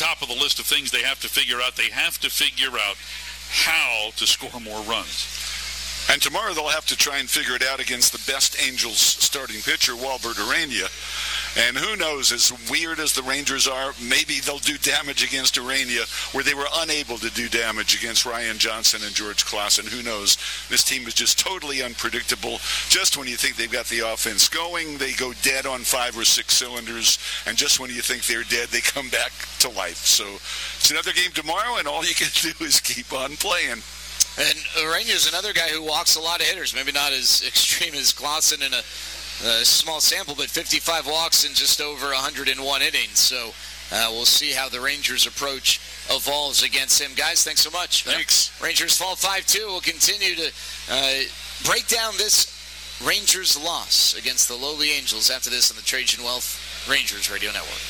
top of the list of things they have to figure out. They have to figure out how to score more runs. And tomorrow they'll have to try and figure it out against the best Angels starting pitcher, Walbert Urania. And who knows, as weird as the Rangers are, maybe they'll do damage against Urania where they were unable to do damage against Ryan Johnson and George Clausen. Who knows? This team is just totally unpredictable. Just when you think they've got the offense going, they go dead on 5 or 6 cylinders. And just when you think they're dead, they come back to life. So it's another game tomorrow, and all you can do is keep on playing. And Urania is another guy who walks a lot of hitters. Maybe not as extreme as Clausen in a small sample, but 55 walks in just over 101 innings. So we'll see how the Rangers' approach evolves against him. Guys, thanks so much. Thanks. Rangers fall 5-2. We'll continue to break down this Rangers loss against the lowly Angels after this on the Trajan Wealth Rangers Radio Network.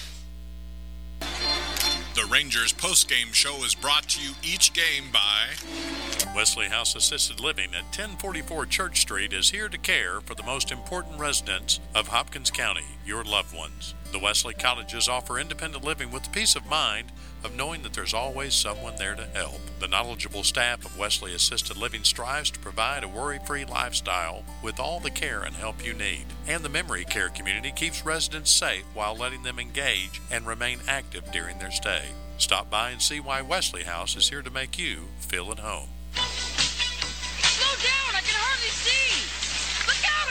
The Rangers postgame show is brought to you each game by Wesley House Assisted Living at 1044 Church Street is here to care for the most important residents of Hopkins County, your loved ones. The Wesley Cottages offer independent living with the peace of mind of knowing that there's always someone there to help. The knowledgeable staff of Wesley Assisted Living strives to provide a worry-free lifestyle with all the care and help you need. And the memory care community keeps residents safe while letting them engage and remain active during their stay. Stop by and see why Wesley House is here to make you feel at home. Slow down! I can hardly see! Look out,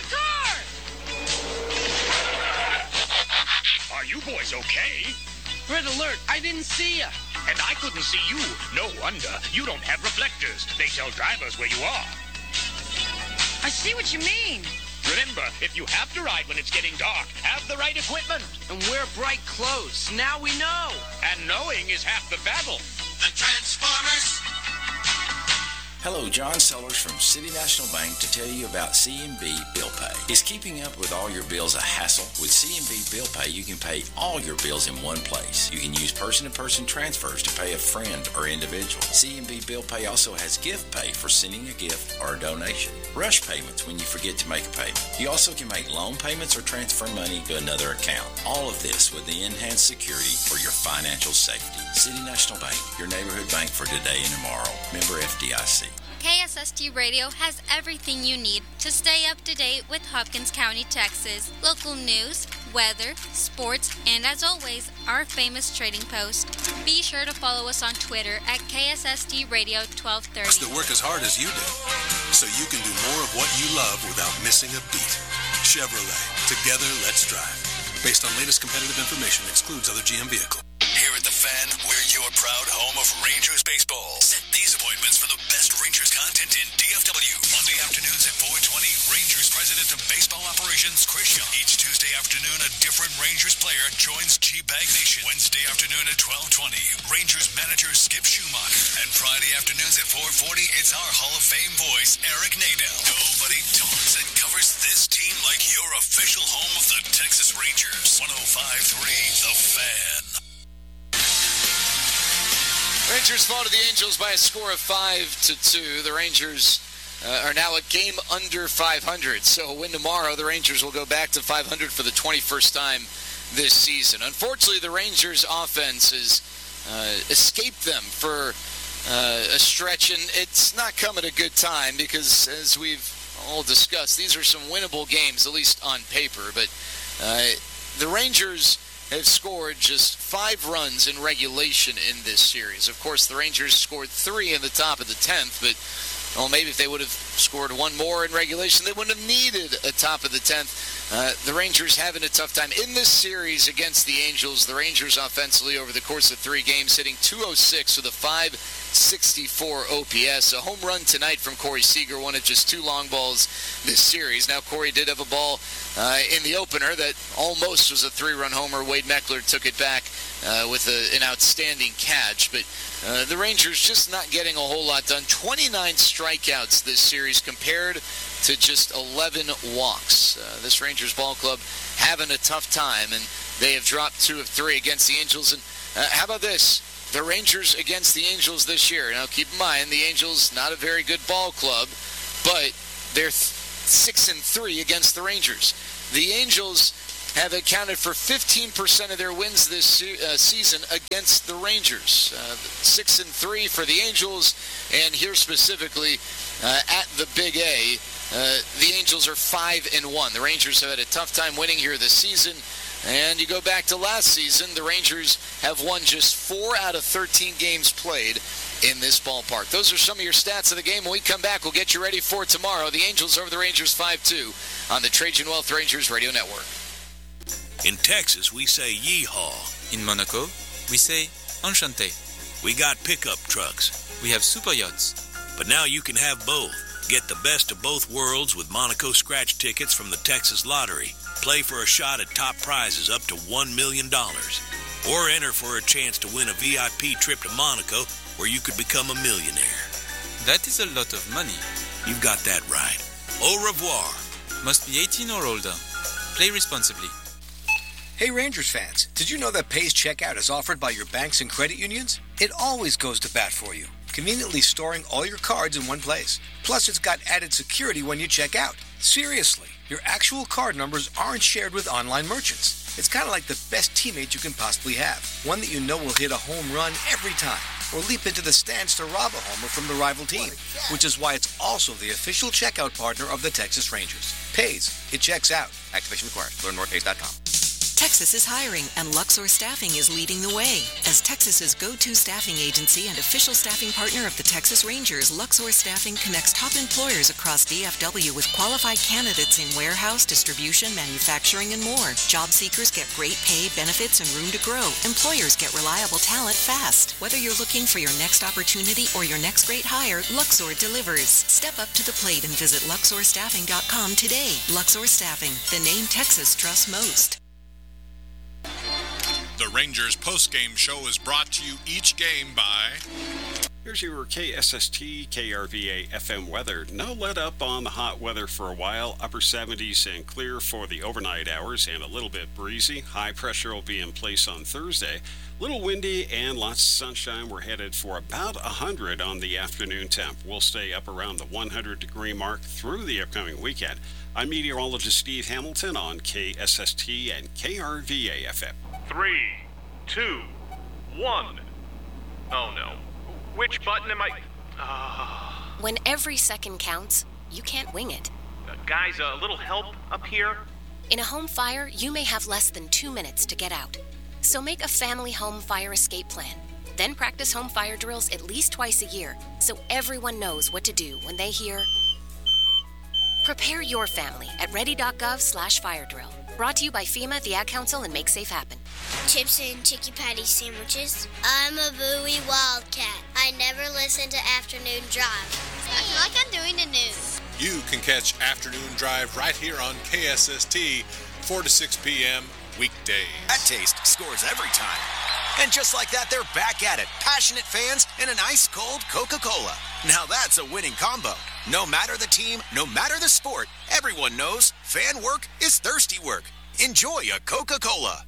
a car! Are you boys okay? Red alert! I didn't see ya! And I couldn't see you. No wonder. You don't have reflectors. They tell drivers where you are. I see what you mean. Remember, if you have to ride when it's getting dark, have the right equipment. And wear bright clothes. Now we know. And knowing is half the battle. The Transformers. Hello, John Sellers from City National Bank to tell you about CMB Bill Pay. Is keeping up with all your bills a hassle? With CMB Bill Pay, you can pay all your bills in one place. You can use person-to-person transfers to pay a friend or individual. CMB Bill Pay also has gift pay for sending a gift or a donation. Rush payments when you forget to make a payment. You also can make loan payments or transfer money to another account. All of this with the enhanced security for your financial safety. City National Bank, your neighborhood bank for today and tomorrow. Member FDIC. KSST Radio has everything you need to stay up to date with Hopkins County, Texas. Local news, weather, sports, and as always, our famous trading post. Be sure to follow us on Twitter at KSST Radio 1230. To work as hard as you do, so you can do more of what you love without missing a beat. Chevrolet. Together, let's drive. Based on latest competitive information, excludes other GM vehicle. Here at The Fan, we're your proud home of Rangers baseball. Set these appointments for the best Rangers content in DFW. Monday afternoons at 4:20, Rangers President of Baseball Operations, Chris Young. Each Tuesday afternoon, a different Rangers player joins G-Bag Nation. Wednesday afternoon at 12:20, Rangers manager Skip Schumacher. And Friday afternoons at 4:40, it's our Hall of Fame voice, Eric Nadel. Nobody talks and covers this team like your official home of the Texas Rangers. 105.3 The Fan. Rangers fall to the Angels by a score of 5-2. The Rangers are now a game under 500. So a win tomorrow, the Rangers will go back to 500 for the 21st time this season. Unfortunately, the Rangers' offense has escaped them for a stretch, and it's not come at a good time because, as we've all discussed, these are some winnable games, at least on paper. But the Rangers have scored just 5 runs in regulation in this series. Of course, the Rangers scored 3 in the top of the 10th, but maybe if they would have scored 1 more in regulation, they wouldn't have needed a top of the 10th. The Rangers having a tough time in this series against the Angels. The Rangers offensively over the course of 3 games hitting .206 with a .564 OPS. A home run tonight from Corey Seager, one of just 2 long balls this series. Now, Corey did have a ball in the opener that almost was a 3-run homer. Wade Meckler took it back with an outstanding catch. But the Rangers just not getting a whole lot done. 29 strikeouts this series compared to just 11 walks. This Rangers ball club having a tough time, and they have dropped 2 of 3 against the Angels. And how about this? The Rangers against the Angels this year. Now, keep in mind, the Angels, not a very good ball club, but they're 6-3 against the Rangers. The Angels have accounted for 15% of their wins this season against the Rangers. 6-3 for the Angels, and here specifically at the Big A, the Angels are 5-1. The Rangers have had a tough time winning here this season. And you go back to last season, the Rangers have won just 4 out of 13 games played in this ballpark. Those are some of your stats of the game. When we come back, we'll get you ready for tomorrow. The Angels over the Rangers 5-2 on the Trajan Wealth Rangers Radio Network. In Texas, we say yeehaw. In Monaco, we say enchanté. We got pickup trucks. We have super yachts. But now you can have both. Get the best of both worlds with Monaco scratch tickets from the Texas Lottery. Play for a shot at top prizes up to $1 million. Or enter for a chance to win a VIP trip to Monaco where you could become a millionaire. That is a lot of money. You've got that right. Au revoir. Must be 18 or older. Play responsibly. Hey Rangers fans, did you know that Pays Checkout is offered by your banks and credit unions? It always goes to bat for you, conveniently storing all your cards in one place. Plus, it's got added security when you check out. Seriously, your actual card numbers aren't shared with online merchants. It's kind of like the best teammate you can possibly have. One that you know will hit a home run every time, or leap into the stands to rob a homer from the rival team, which is why it's also the official checkout partner of the Texas Rangers. Pays. It checks out. Activation required. Learn more at Pays.com. Texas is hiring, and Luxor Staffing is leading the way. As Texas's go-to staffing agency and official staffing partner of the Texas Rangers, Luxor Staffing connects top employers across DFW with qualified candidates in warehouse, distribution, manufacturing, and more. Job seekers get great pay, benefits, and room to grow. Employers get reliable talent fast. Whether you're looking for your next opportunity or your next great hire, Luxor delivers. Step up to the plate and visit LuxorStaffing.com today. Luxor Staffing, the name Texas trusts most. The Rangers postgame show is brought to you each game by... Here's your KSST KRVA FM weather. No let up on the hot weather for a while. Upper 70s and clear for the overnight hours and a little bit breezy. High pressure will be in place on Thursday. Little windy and lots of sunshine. We're headed for about 100 on the afternoon temp. We'll stay up around the 100-degree mark through the upcoming weekend. I'm meteorologist Steve Hamilton on KSST and KRVA FM. 3, 2, 1. Oh no. Which button am I... When every second counts, you can't wing it. Guys, a little help up here? In a home fire, you may have less than 2 minutes to get out. So make a family home fire escape plan. Then practice home fire drills at least twice a year so everyone knows what to do when they hear... Prepare your family at ready.gov/fire drill. Brought to you by FEMA, the Ad Council, and Make Safe Happen. Chips and Chicky Patty sandwiches. I'm a Bowie Wildcat. I never listen to Afternoon Drive. I feel like I'm doing the news. You can catch Afternoon Drive right here on KSST, 4 to 6 p.m. weekdays. That taste scores every time. And just like that, they're back at it. Passionate fans and an ice-cold Coca-Cola. Now that's a winning combo. No matter the team, no matter the sport, everyone knows fan work is thirsty work. Enjoy a Coca-Cola.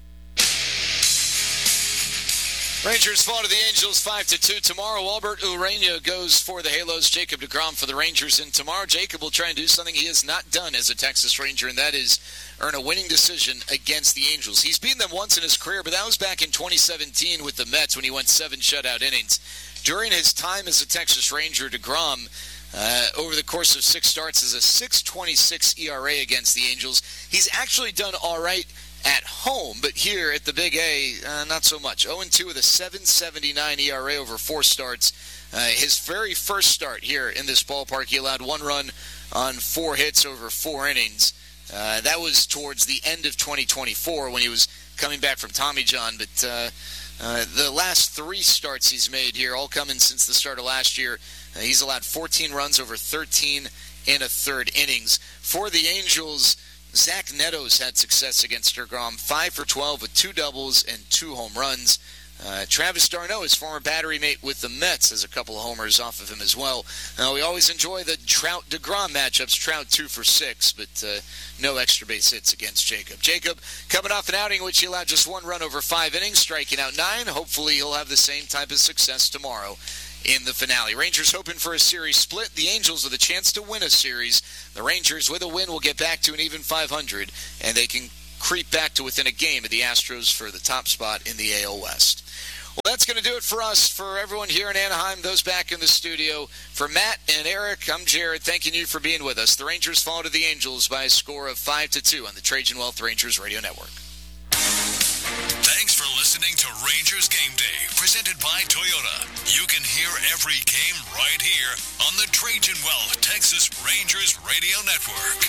Rangers fall to the Angels 5-2 tomorrow. Albert Urania goes for the Halos. Jacob deGrom for the Rangers. And tomorrow, Jacob will try and do something he has not done as a Texas Ranger, and that is earn a winning decision against the Angels. He's beaten them once in his career, but that was back in 2017 with the Mets when he went 7 shutout innings. During his time as a Texas Ranger, deGrom, over the course of 6 starts, has a 6.26 ERA against the Angels. He's actually done all right at home, but here at the Big A, not so much. 0-2 with a 7.79 ERA over 4 starts. His very first start here in this ballpark, he allowed 1 run on 4 hits over 4 innings. That was towards the end of 2024 when he was coming back from Tommy John, but the last 3 starts he's made here, all coming since the start of last year, he's allowed 14 runs over 13 1/3 innings. For the Angels, Zach Neto's had success against deGrom, 5 for 12 with 2 doubles and 2 home runs. Travis d'Arnaud, his former battery mate with the Mets, has a couple of homers off of him as well. We always enjoy the Trout-DeGrom matchups. Trout 2 for 6, but no extra base hits against Jacob. Jacob coming off an outing in which he allowed just 1 run over 5 innings, striking out 9. Hopefully he'll have the same type of success tomorrow in the finale. Rangers hoping for a series split. The Angels with a chance to win a series. The Rangers with a win will get back to an even 500, and they can creep back to within a game of the Astros for the top spot in the AL West. Well, that's going to do it for us. For everyone here in Anaheim, those back in the studio, for Matt and Eric, I'm Jared, thanking you for being with us. The Rangers fall to the Angels by a score of 5-2 on the Trajan Wealth Rangers Radio Network. Thanks for listening to Rangers Game Day, presented by Toyota. You can hear every game right here on the Trajan Wealth Texas Rangers Radio Network.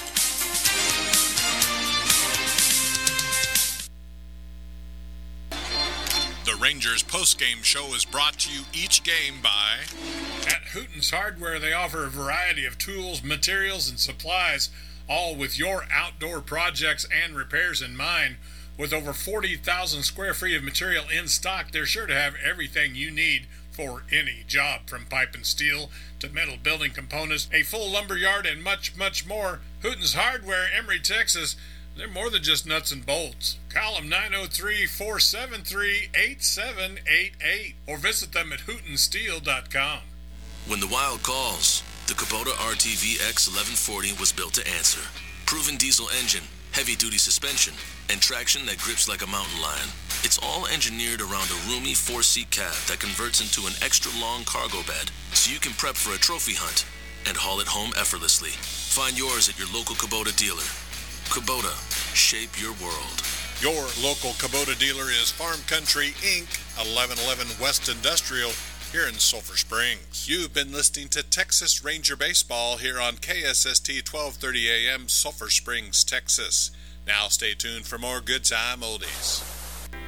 The Rangers post-game show is brought to you each game by... At Hooten's Hardware, they offer a variety of tools, materials, and supplies, all with your outdoor projects and repairs in mind. With over 40,000 square feet of material in stock, they're sure to have everything you need for any job, from pipe and steel to metal building components, a full lumber yard, and much, much more. Hooten's Hardware, Emory, Texas. They're more than just nuts and bolts. Call them 903-473-8788 or visit them at hootensteel.com. When the Wild calls, the Kubota RTV X1140 was built to answer. Proven diesel engine, heavy-duty suspension, and traction that grips like a mountain lion. It's all engineered around a roomy 4-seat cab that converts into an extra-long cargo bed, so you can prep for a trophy hunt and haul it home effortlessly. Find yours at your local Kubota dealer. Kubota, shape your world. Your local Kubota dealer is Farm Country, Inc., 1111 West Industrial, here in Sulphur Springs. You've been listening to Texas Ranger Baseball here on KSST 1230 AM, Sulphur Springs, Texas. Now stay tuned for more Good Time Oldies.